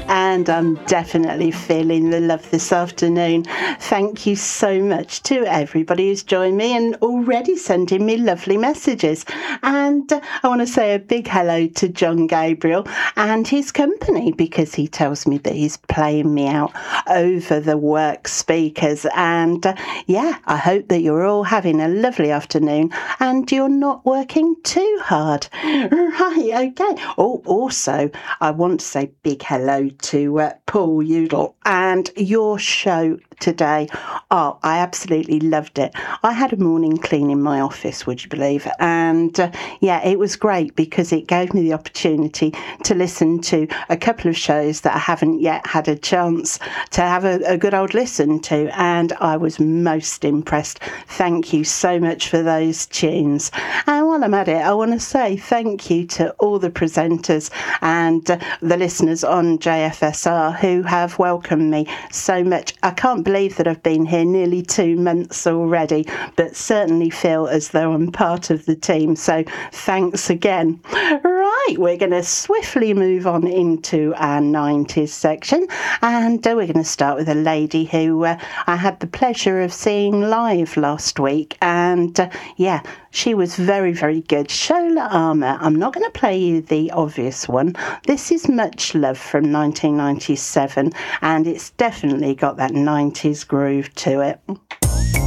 and I'm definitely feeling the love this afternoon. Thank you so much to everybody who's joined me and already sending me lovely messages. And I want to say a big hello to John Gabriel and his company, because he tells me that he's playing me out over the work speakers. And I hope that you're all having a lovely afternoon and you're not working too hard. Right, okay. Oh, also, I want to say big hello to Paul Udall and your show today. Oh, I absolutely loved it. I had a morning clean in my office, would you believe? And it was great because it gave me the opportunity to listen to a couple of shows that I haven't yet had a chance to have a good old listen to, and I was most impressed. Thank you so much for those tunes. And while I'm at it, I want to say thank you to all the presenters and the listeners on JFSR who have welcomed me so much. I can't believe that I've been here nearly 2 months already, but certainly feel as though I'm part of the team. So thanks again. Right, we're going to swiftly move on into our 90s section, and we're going to start with a lady who I had the pleasure of seeing live last week, and she was very, very good. Shola Ama. I'm not going to play you the obvious one. This is Much Love from 1997, and it's definitely got that 90s groove to it.